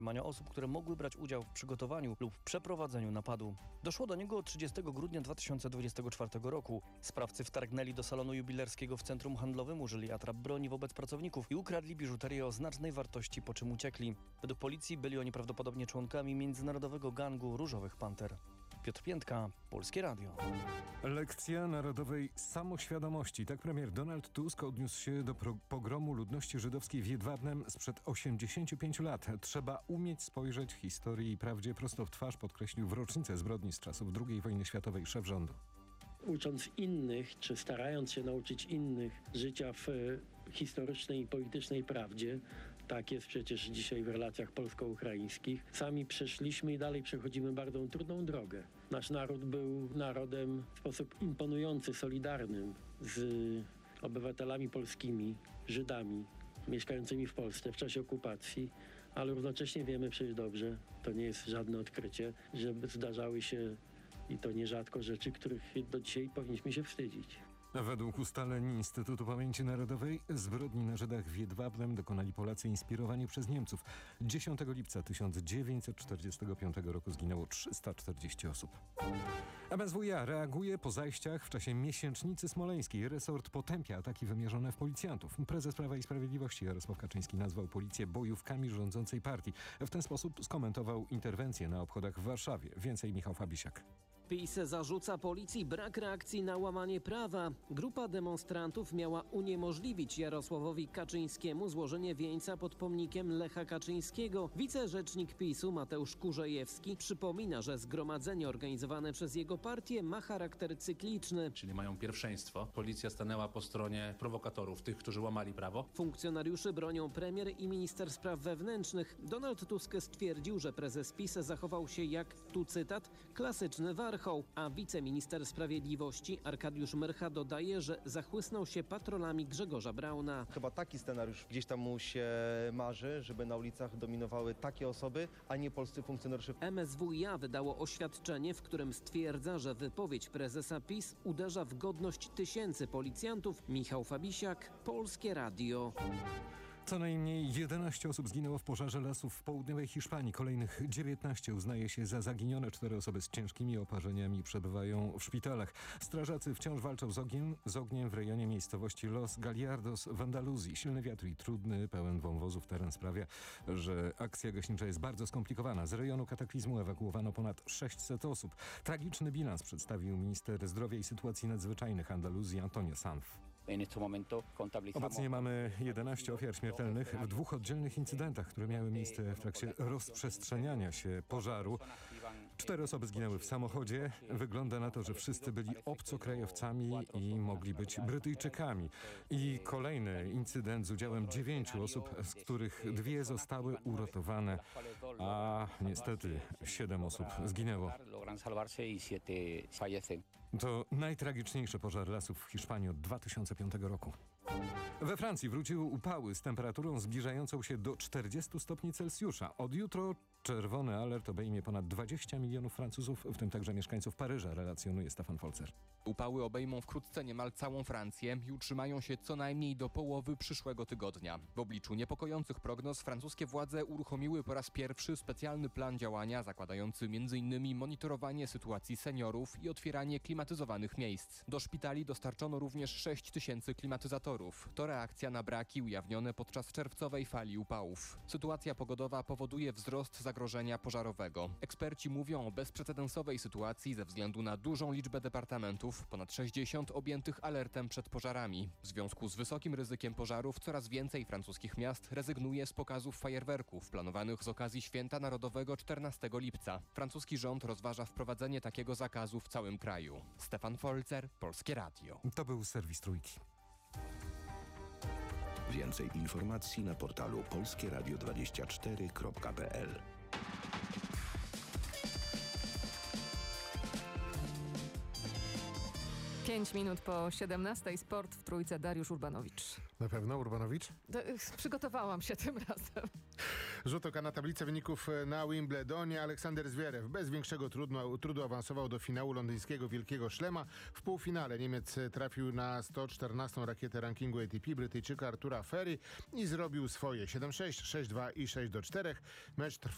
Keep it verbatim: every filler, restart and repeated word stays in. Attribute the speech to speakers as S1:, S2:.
S1: zatrzymania osób, które mogły brać udział w przygotowaniu lub przeprowadzeniu napadu. Doszło do niego trzydziestego grudnia dwa tysiące dwudziestego czwartego roku. Sprawcy wtargnęli do salonu jubilerskiego w centrum handlowym, użyli atrap broni wobec pracowników i ukradli biżuterię o znacznej wartości, po czym uciekli. Według policji byli oni prawdopodobnie członkami międzynarodowego gangu Różowych Panter. Piotr Piętka, Polskie Radio.
S2: Lekcja narodowej samoświadomości. Tak premier Donald Tusk odniósł się do pro- pogromu ludności żydowskiej w Jedwabnem sprzed osiemdziesięciu pięciu lat. Trzeba umieć spojrzeć historii i prawdzie prosto w twarz, podkreślił w rocznicę zbrodni z czasów drugiej wojny światowej szef rządu.
S3: Ucząc innych, czy starając się nauczyć innych życia w e, historycznej i politycznej prawdzie, tak jest przecież dzisiaj w relacjach polsko-ukraińskich, sami przeszliśmy i dalej przechodzimy bardzo trudną drogę. Nasz naród był narodem w sposób imponujący, solidarnym z obywatelami polskimi, Żydami mieszkającymi w Polsce w czasie okupacji, ale równocześnie wiemy przecież dobrze, to nie jest żadne odkrycie, że zdarzały się i to nierzadko rzeczy, których do dzisiaj powinniśmy się wstydzić.
S2: Według ustaleń Instytutu Pamięci Narodowej zbrodni na Żydach w Jedwabnem dokonali Polacy inspirowani przez Niemców. dziesiątego lipca tysiąc dziewięćset czterdziestego piątego roku zginęło trzysta czterdzieści osób. M S W iA reaguje po zajściach w czasie miesięcznicy smoleńskiej. Resort potępia ataki wymierzone w policjantów. Prezes Prawa i Sprawiedliwości Jarosław Kaczyński nazwał policję bojówkami rządzącej partii. W ten sposób skomentował interwencję na obchodach w Warszawie. Więcej Michał Fabisiak.
S4: PiS zarzuca policji brak reakcji na łamanie prawa. Grupa demonstrantów miała uniemożliwić Jarosławowi Kaczyńskiemu złożenie wieńca pod pomnikiem Lecha Kaczyńskiego. Wicerzecznik PiSu Mateusz Kurzejewski przypomina, że zgromadzenie organizowane przez jego partię ma charakter cykliczny.
S5: Czyli mają pierwszeństwo. Policja stanęła po stronie prowokatorów, tych, którzy łamali prawo.
S4: Funkcjonariuszy bronią premier i minister spraw wewnętrznych. Donald Tusk stwierdził, że prezes PiS zachował się jak, tu cytat, klasyczny warchoł. A wiceminister sprawiedliwości Arkadiusz Myrcha dodaje, że zachłysnął się patrolami Grzegorza Brauna.
S6: Chyba taki scenariusz gdzieś tam mu się marzy, żeby na ulicach dominowały takie osoby, a nie polscy funkcjonariusze.
S4: M S W iA wydało oświadczenie, w którym stwierdza, że wypowiedź prezesa PiS uderza w godność tysięcy policjantów. Michał Fabisiak, Polskie Radio.
S2: Co najmniej jedenaście osób zginęło w pożarze lasów w południowej Hiszpanii. Kolejnych dziewiętnaście uznaje się za zaginione. Cztery osoby z ciężkimi oparzeniami przebywają w szpitalach. Strażacy wciąż walczą z ogniem, z ogniem w rejonie miejscowości Los Gallardos w Andaluzji. Silny wiatr i trudny, pełen wąwozów teren sprawia, że akcja gaśnicza jest bardzo skomplikowana. Z rejonu kataklizmu ewakuowano ponad sześćset osób. Tragiczny bilans przedstawił minister zdrowia i sytuacji nadzwyczajnych Andaluzji Antonio Sanz. Obecnie mamy jedenaście ofiar śmiertelnych w dwóch oddzielnych incydentach, które miały miejsce w trakcie rozprzestrzeniania się pożaru. Cztery osoby zginęły w samochodzie. Wygląda na to, że wszyscy byli obcokrajowcami i mogli być Brytyjczykami. I kolejny incydent z udziałem dziewięciu osób, z których dwie zostały uratowane, a niestety siedem osób zginęło. To najtragiczniejszy pożar lasów w Hiszpanii od dwa tysiące piątego roku. We Francji wróciły upały z temperaturą zbliżającą się do czterdziestu stopni Celsjusza. Od jutro czerwony alert obejmie ponad dwadzieścia milionów Francuzów, w tym także mieszkańców Paryża, relacjonuje Stefan Folzer.
S7: Upały obejmą wkrótce niemal całą Francję i utrzymają się co najmniej do połowy przyszłego tygodnia. W obliczu niepokojących prognoz francuskie władze uruchomiły po raz pierwszy specjalny plan działania zakładający między innymi monitorowanie sytuacji seniorów i otwieranie klimatyzowanych miejsc. Do szpitali dostarczono również sześć tysięcy klimatyzatorów. To reakcja na braki ujawnione podczas czerwcowej fali upałów. Sytuacja pogodowa powoduje wzrost zagrożenia pożarowego. Eksperci mówią o bezprecedensowej sytuacji ze względu na dużą liczbę departamentów, ponad sześćdziesiąt objętych alertem przed pożarami. W związku z wysokim ryzykiem pożarów coraz więcej francuskich miast rezygnuje z pokazów fajerwerków planowanych z okazji Święta Narodowego czternastego lipca. Francuski rząd rozważa wprowadzenie takiego zakazu w całym kraju. Stefan Folzer, Polskie Radio.
S2: To był serwis Trójki.
S8: Więcej informacji na portalu polskie radio dwadzieścia cztery kropka p l.
S9: Pięć minut po siedemnastej. Sport w Trójce. Dariusz Urbanowicz.
S10: Na pewno Urbanowicz?
S9: Do, przygotowałam się tym razem.
S10: Rzut oka na tablicę wyników na Wimbledonie. Aleksander Zverev bez większego trudu, trudu awansował do finału londyńskiego Wielkiego Szlema. W półfinale Niemiec trafił na sto czternastą rakietę rankingu A T P Brytyjczyka Artura Ferry i zrobił swoje siedem sześć, sześć dwa i sześć do czterech. Mecz trwał